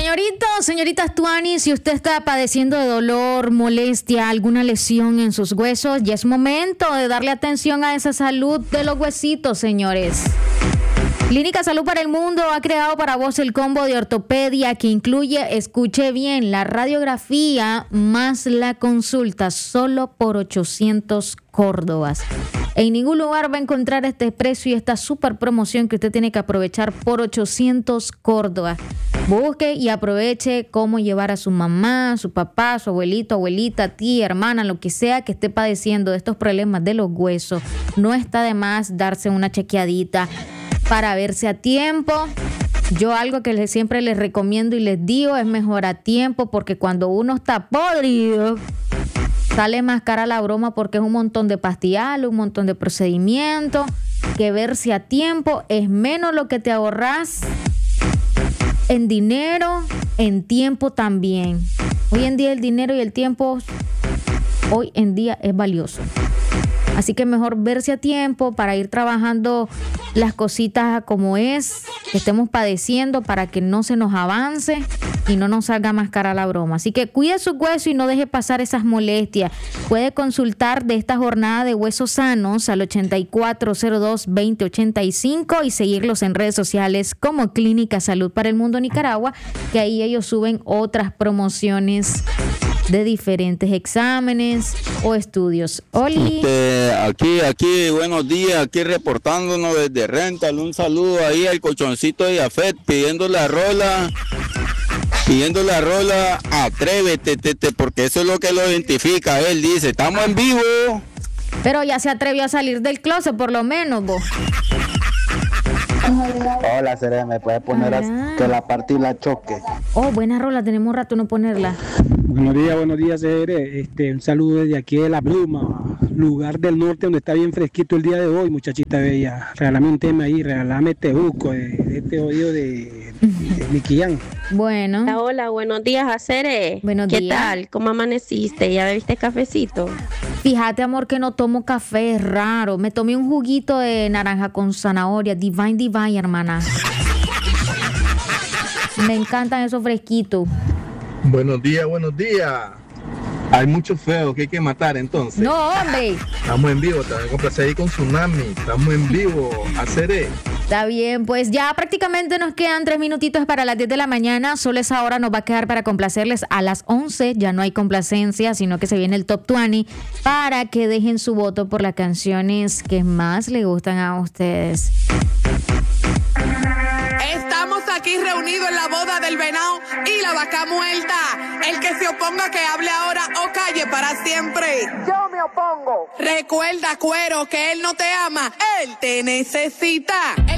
Señoritas Tuani, si usted está padeciendo de dolor, molestia, alguna lesión en sus huesos, ya es momento de darle atención a esa salud de los huesitos, señores. Clínica Salud para el Mundo ha creado para vos el combo de ortopedia que incluye, escuche bien, la radiografía más la consulta solo por 800 córdobas. En ningún lugar va a encontrar este precio y esta super promoción que usted tiene que aprovechar por 800 córdobas. Busque y aproveche cómo llevar a su mamá, su papá, su abuelito, abuelita, tía, hermana, lo que sea que esté padeciendo de estos problemas de los huesos. No está de más darse una chequeadita para verse a tiempo. Yo algo que siempre les recomiendo y les digo es mejor a tiempo, porque cuando uno está podrido sale más cara la broma, porque es un montón de pastillales, un montón de procedimientos, que verse a tiempo es menos lo que te ahorras en dinero, en tiempo también. Hoy en día el dinero y el tiempo hoy en día es valioso. Así que mejor verse a tiempo para ir trabajando las cositas como es, que estemos padeciendo, para que no se nos avance y no nos salga más cara la broma. Así que cuide su hueso y no deje pasar esas molestias. Puede consultar de esta jornada de huesos sanos al 8402-2085 y seguirlos en redes sociales como Clínica Salud para el Mundo Nicaragua, que ahí ellos suben otras promociones de diferentes exámenes o estudios. Oli. Aquí, buenos días, aquí reportándonos desde Rental. Un saludo ahí al colchoncito de Yafet, pidiendo la rola, Atrévete, porque eso es lo que lo identifica. Él dice, estamos en vivo. Pero ya se atrevió a salir del closet, por lo menos, vos. Hola, Serena, ¿me puedes poner que la parte y la choque? Oh, buena rola, tenemos rato no ponerla. Buenos días, Serena. Un saludo desde aquí de La Pluma, lugar del norte donde está bien fresquito el día de hoy, muchachita bella. Regálame un tema ahí, regálame Tebuco, de este oído de Miquillán. Bueno. Hola, buenos días, Acere. Buenos días. ¿Qué tal? ¿Cómo amaneciste? ¿Ya bebiste cafecito? Fíjate, amor, que no tomo café, es raro. Me tomé un juguito de naranja con zanahoria, Divine, hermana. Me encantan esos fresquitos. Buenos días. Hay muchos feos que hay que matar, entonces. No, hombre. Estamos en vivo, también complacer ahí con Tsunami. Estamos en vivo, Acere. Está bien, pues ya prácticamente nos quedan 3 minutitos para las 10 de la mañana. Solo esa hora nos va a quedar para complacerles a las 11. Ya no hay complacencia, sino que se viene el Top 20 para que dejen su voto por las canciones que más le gustan a ustedes. Estamos aquí reunidos en la boda del venado y la vaca muerta. El que se oponga que hable ahora o calle para siempre. Yo me opongo. Recuerda, cuero, que él no te ama, él te necesita.